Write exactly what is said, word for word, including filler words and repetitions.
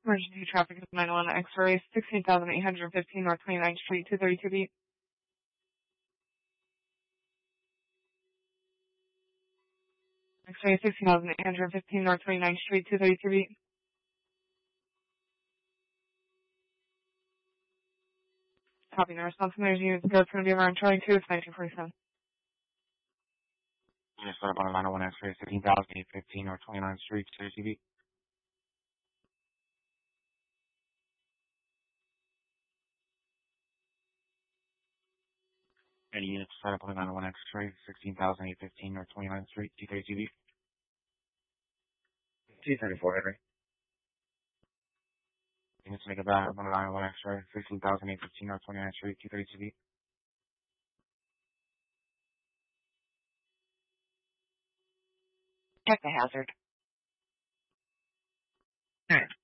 Emergency traffic is nine one one X-ray, sixteen thousand eight hundred fifteen North twenty-ninth Street, two thirty-two beat. X-ray, sixteen thousand eight hundred fifteen North twenty-ninth Street, two thirty-two beat. Copy, no response from there's units. Go, it's going to be around Charlie two, it's nineteen forty-seven. Unit start up on nine oh one X-ray, sixteen thousand eight hundred fifteen North twenty-ninth Street, two thirty-two beat. Any units start up on nine oh one X-ray, sixteen thousand eight hundred fifteen North twenty-ninth Street, two thirty-two beat. two thirty-four, Henry. Units make it back up on nine oh one X-ray, sixteen thousand eight hundred fifteen North twenty-ninth Street, two thirty-two beat. Check the hazard. Alright.